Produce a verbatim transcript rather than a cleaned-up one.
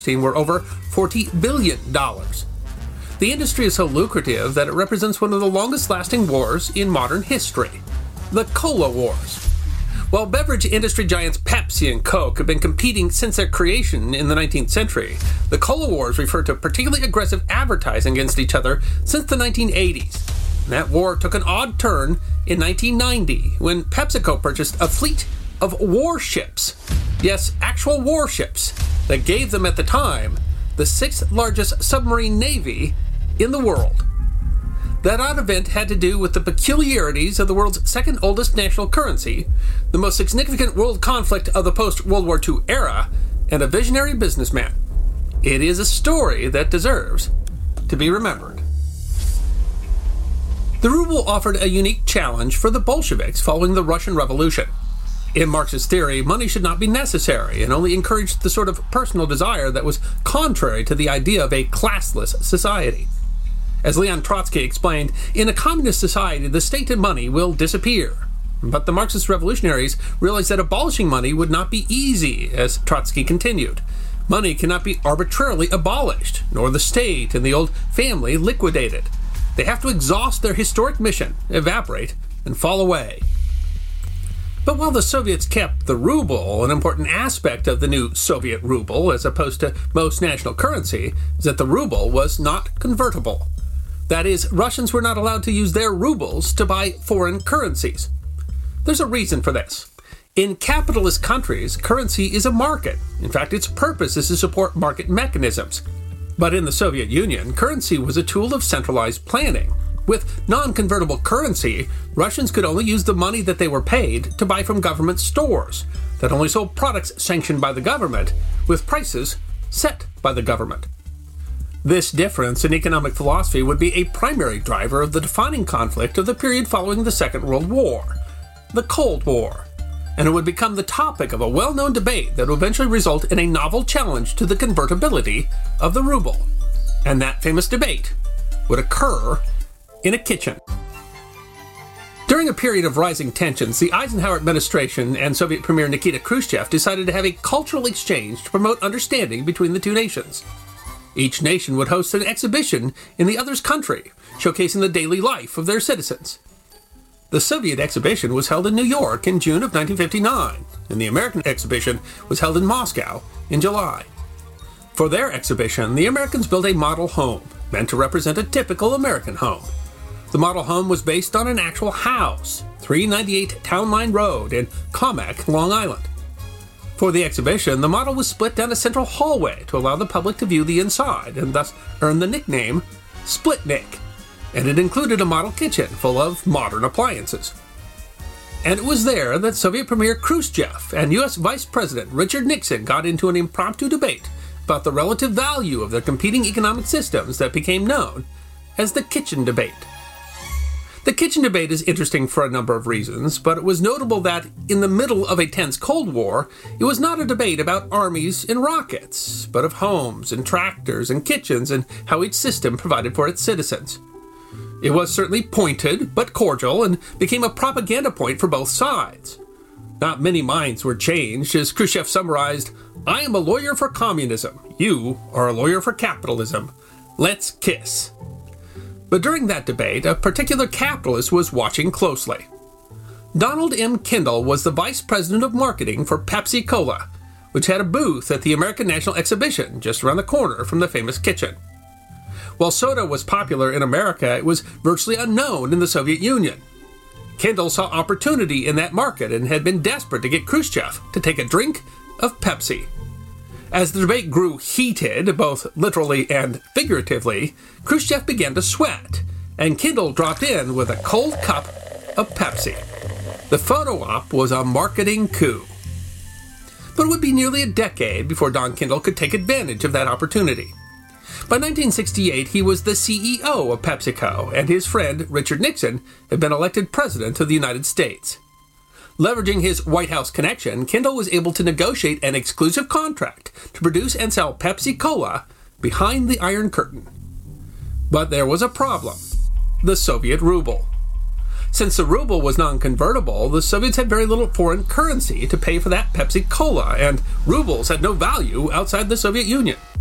were over forty billion dollars. The industry is so lucrative that it represents one of the longest-lasting wars in modern history, the Cola Wars. While beverage industry giants Pepsi and Coke have been competing since their creation in the nineteenth century, the Cola Wars refer to particularly aggressive advertising against each other since the nineteen eighties. That war took an odd turn in nineteen ninety when PepsiCo purchased a fleet of warships. Yes, actual warships that gave them at the time the sixth largest submarine navy in the world. That odd event had to do with the peculiarities of the world's second oldest national currency, the most significant world conflict of the post-World War Two era, and a visionary businessman. It is a story that deserves to be remembered. The ruble offered a unique challenge for the Bolsheviks following the Russian Revolution. In Marxist theory, money should not be necessary and only encouraged the sort of personal desire that was contrary to the idea of a classless society. As Leon Trotsky explained, in a communist society, the state and money will disappear. But the Marxist revolutionaries realized that abolishing money would not be easy, as Trotsky continued. Money cannot be arbitrarily abolished, nor the state and the old family liquidated. They have to exhaust their historic mission, evaporate, and fall away. But while the Soviets kept the ruble, an important aspect of the new Soviet ruble, as opposed to most national currency, is that the ruble was not convertible. That is, Russians were not allowed to use their rubles to buy foreign currencies. There's a reason for this. In capitalist countries, currency is a market. In fact, its purpose is to support market mechanisms. But in the Soviet Union, currency was a tool of centralized planning. With non-convertible currency, Russians could only use the money that they were paid to buy from government stores that only sold products sanctioned by the government, with prices set by the government. This difference in economic philosophy would be a primary driver of the defining conflict of the period following the Second World War, the Cold War, and it would become the topic of a well-known debate that would eventually result in a novel challenge to the convertibility of the ruble. And that famous debate would occur in a kitchen. During a period of rising tensions, the Eisenhower administration and Soviet Premier Nikita Khrushchev decided to have a cultural exchange to promote understanding between the two nations. Each nation would host an exhibition in the other's country, showcasing the daily life of their citizens. The Soviet exhibition was held in New York in June of nineteen fifty-nine, and the American exhibition was held in Moscow in July. For their exhibition, the Americans built a model home, meant to represent a typical American home. The model home was based on an actual house, three ninety-eight Town Line Road in Commack, Long Island. For the exhibition, the model was split down a central hallway to allow the public to view the inside, and thus earn the nickname Split-Nick. And it included a model kitchen full of modern appliances. And it was there that Soviet Premier Khrushchev and U S Vice President Richard Nixon got into an impromptu debate about the relative value of their competing economic systems that became known as the kitchen debate. The kitchen debate is interesting for a number of reasons, but it was notable that, in the middle of a tense Cold War, it was not a debate about armies and rockets, but of homes and tractors and kitchens and how each system provided for its citizens. It was certainly pointed, but cordial, and became a propaganda point for both sides. Not many minds were changed, as Khrushchev summarized, "I am a lawyer for communism. You are a lawyer for capitalism. Let's kiss." But during that debate, a particular capitalist was watching closely. Donald M. Kendall was the vice president of marketing for Pepsi Cola, which had a booth at the American National Exhibition just around the corner from the famous kitchen. While soda was popular in America, it was virtually unknown in the Soviet Union. Kendall saw opportunity in that market and had been desperate to get Khrushchev to take a drink of Pepsi. As the debate grew heated, both literally and figuratively, Khrushchev began to sweat, and Kendall dropped in with a cold cup of Pepsi. The photo op was a marketing coup. But it would be nearly a decade before Don Kendall could take advantage of that opportunity. By nineteen sixty-eight, he was the C E O of PepsiCo, and his friend, Richard Nixon, had been elected President of the United States. Leveraging his White House connection, Kendall was able to negotiate an exclusive contract to produce and sell Pepsi Cola behind the Iron Curtain. But there was a problem: the Soviet ruble. Since the ruble was non-convertible, the Soviets had very little foreign currency to pay for that Pepsi Cola, and rubles had no value outside the Soviet Union.